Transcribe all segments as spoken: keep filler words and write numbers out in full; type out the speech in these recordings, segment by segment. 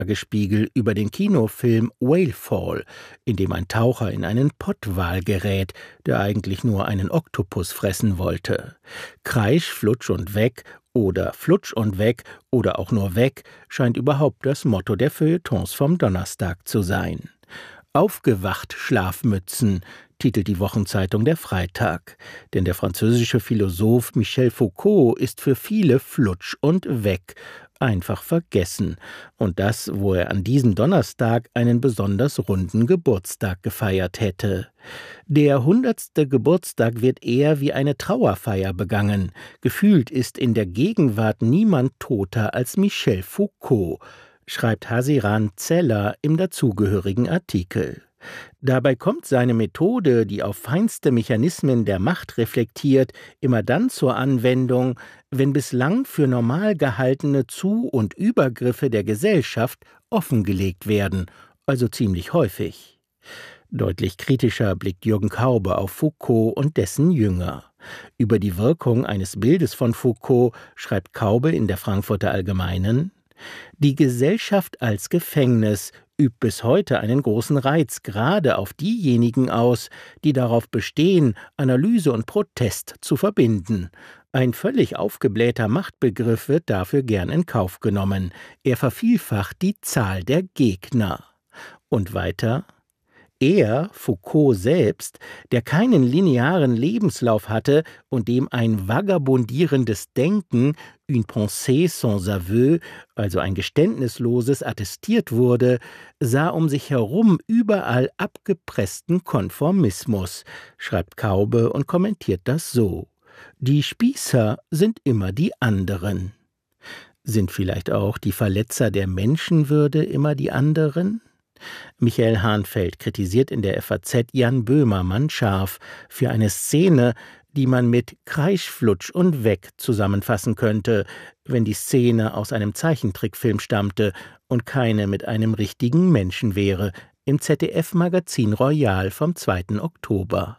Tagesspiegel über den Kinofilm Whalefall, in dem ein Taucher in einen Pottwal gerät, der eigentlich nur einen Oktopus fressen wollte. Kreisch, Flutsch und weg oder Flutsch und weg oder auch nur weg scheint überhaupt das Motto der Feuilletons vom Donnerstag zu sein. Aufgewacht, Schlafmützen, titelt die Wochenzeitung Der Freitag. Denn der französische Philosoph Michel Foucault ist für viele Flutsch und weg, einfach vergessen. Und das, wo er an diesem Donnerstag einen besonders runden Geburtstag gefeiert hätte. Der hundertste Geburtstag wird eher wie eine Trauerfeier begangen. Gefühlt ist in der Gegenwart niemand toter als Michel Foucault, schreibt Hasiran Zeller im dazugehörigen Artikel. Dabei kommt seine Methode, die auf feinste Mechanismen der Macht reflektiert, immer dann zur Anwendung, wenn bislang für normal gehaltene Zu- und Übergriffe der Gesellschaft offengelegt werden, also ziemlich häufig. Deutlich kritischer blickt Jürgen Kaube auf Foucault und dessen Jünger. Über die Wirkung eines Bildes von Foucault schreibt Kaube in der Frankfurter Allgemeinen: Die Gesellschaft als Gefängnis übt bis heute einen großen Reiz gerade auf diejenigen aus, die darauf bestehen, Analyse und Protest zu verbinden. Ein völlig aufgeblähter Machtbegriff wird dafür gern in Kauf genommen. Er vervielfacht die Zahl der Gegner. Und weiter: Er, Foucault selbst, der keinen linearen Lebenslauf hatte und dem ein vagabundierendes Denken, une pensée sans aveu, also ein geständnisloses, attestiert wurde, sah um sich herum überall abgepressten Konformismus, schreibt Kaube und kommentiert das so: Die Spießer sind immer die anderen. Sind vielleicht auch die Verletzer der Menschenwürde immer die anderen? Michael Hahnfeld kritisiert in der F A Z Jan Böhmermann scharf für eine Szene, die man mit Kreisch, Flutsch und weg zusammenfassen könnte, wenn die Szene aus einem Zeichentrickfilm stammte und keine mit einem richtigen Menschen wäre, im Z D F-Magazin Royal vom zweiten Oktober.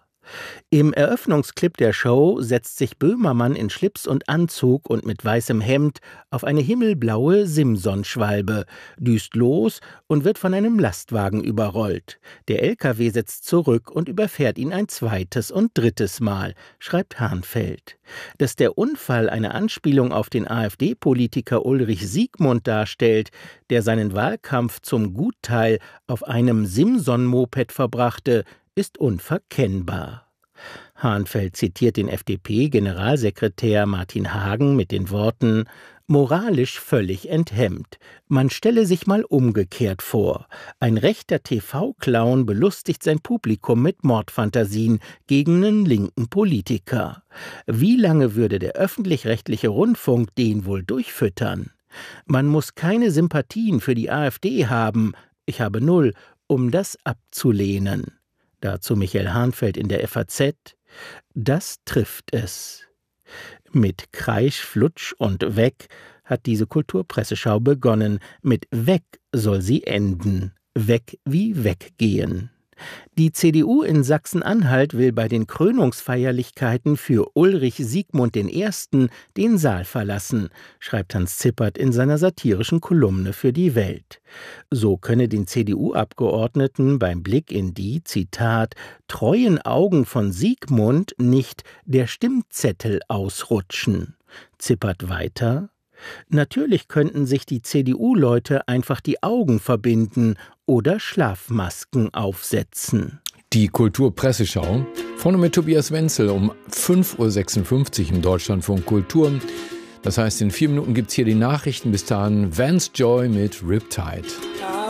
Im Eröffnungsclip der Show setzt sich Böhmermann in Schlips und Anzug und mit weißem Hemd auf eine himmelblaue Simson-Schwalbe, düst los und wird von einem Lastwagen überrollt. Der L K W setzt zurück und überfährt ihn ein zweites und drittes Mal, schreibt Hahnfeld. Dass der Unfall eine Anspielung auf den AfD-Politiker Ulrich Siegmund darstellt, der seinen Wahlkampf zum Gutteil auf einem Simson-Moped verbrachte, ist unverkennbar. Hahnfeld zitiert den F D P-Generalsekretär Martin Hagen mit den Worten: Moralisch völlig enthemmt. Man stelle sich mal umgekehrt vor. Ein rechter T V-Clown belustigt sein Publikum mit Mordfantasien gegen einen linken Politiker. Wie lange würde der öffentlich-rechtliche Rundfunk den wohl durchfüttern? Man muss keine Sympathien für die AfD haben, ich habe null, um das abzulehnen. Dazu Michael Hahnfeld in der F A Z: Das trifft es. Mit Kreisch, Flutsch und weg hat diese Kulturpresseschau begonnen. Mit weg soll sie enden. Weg wie weggehen. Die C D U in Sachsen-Anhalt will bei den Krönungsfeierlichkeiten für Ulrich Siegmund der Erste den Saal verlassen, schreibt Hans Zippert in seiner satirischen Kolumne für die Welt. So könne den C D U-Abgeordneten beim Blick in die, Zitat, treuen Augen von Siegmund nicht der Stimmzettel ausrutschen. Zippert weiter: Natürlich könnten sich die C D U-Leute einfach die Augen verbinden oder Schlafmasken aufsetzen. Die Kulturpresseschau, vorne mit Tobias Wenzel um fünf Uhr sechsundfünfzig im Deutschlandfunk Kultur. Das heißt, in vier Minuten gibt's hier die Nachrichten. Bis dahin Vance Joy mit Riptide.